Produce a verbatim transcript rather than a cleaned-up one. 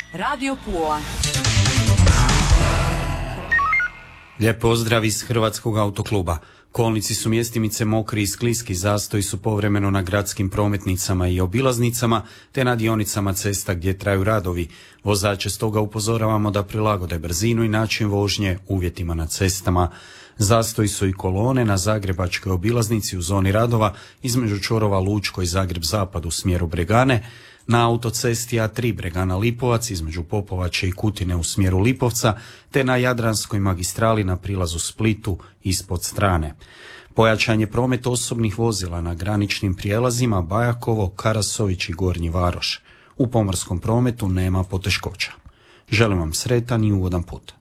Radio Pula. Lijep pozdrav iz Hrvatskog autokluba. Kolnici su mjestimice mokri i skliski, zastoji su povremeno na gradskim prometnicama i obilaznicama, te na dionicama cesta gdje traju radovi. Vozače stoga upozoravamo da prilagode brzinu i način vožnje uvjetima na cestama. Zastoji su i kolone na zagrebačkoj obilaznici u zoni radova između čvorova Lučko i Zagreb Zapad u smjeru Bregane, na autocesti A tri Bregana Lipovac između Popovače i Kutine u smjeru Lipovca, te na Jadranskoj magistrali na prilazu Splitu ispod Strane. Pojačan je promet osobnih vozila na graničnim prijelazima Bajakovo, Karasović i Gornji Varoš. U pomorskom prometu nema poteškoća. Želim vam sretan i ugodan put.